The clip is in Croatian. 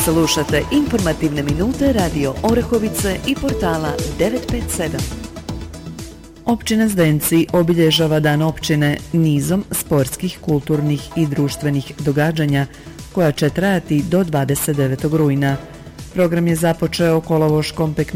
Slušate informativne minute Radio Orehovice i portala 957. Općina Zdenci obilježava Dan općine nizom sportskih, kulturnih i društvenih događanja koja će trajati do 29. rujna. Program je započeo kolovoškom